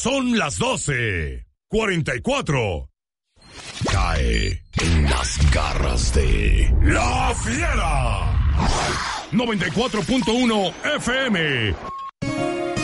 son las 12:44. Cae en las garras de La Fiera. 94.1 FM.